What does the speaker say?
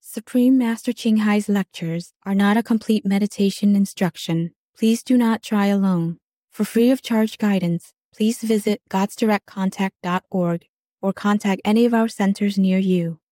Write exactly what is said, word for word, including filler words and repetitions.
Supreme Master Ching Hai's lectures are not a complete meditation instruction. Please do not try alone. For free of charge guidance, please visit gods direct contact dot org or contact any of our centers near you.